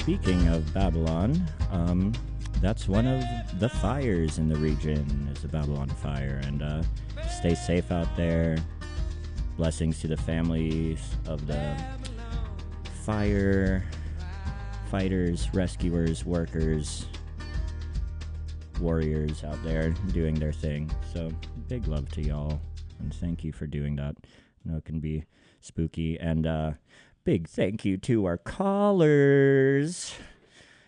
speaking of Babylon, that's one of the fires in the region is the Babylon fire. And stay safe out there. Blessings to the families of the fire fighters, rescuers, workers, warriors out there doing their thing. So big love to y'all, and thank you for doing that. I know it can be spooky, and big thank you to our callers.